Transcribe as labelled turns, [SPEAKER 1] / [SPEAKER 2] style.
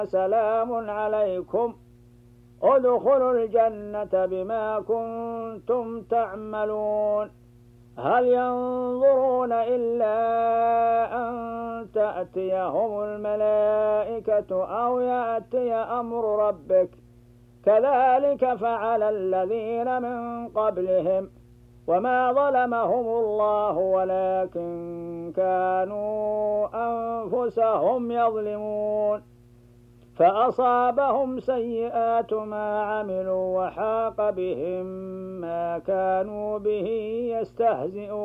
[SPEAKER 1] سلام عليكم ادخلوا الجنة بما كنتم تعملون. هل ينظرون إلا أن تأتيهم الملائكة أو يأتي أمر ربك كذلك فعل الذين من قبلهم وما ظلمهم الله ولكن كانوا أنفسهم يظلمون. فأصابهم سيئات ما عملوا وحاق بهم ما كانوا به يستهزئون.